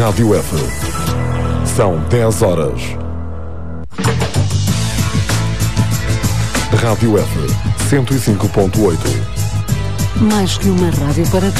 Rádio F. São 10 horas. Rádio F 105.8. Mais que uma rádio para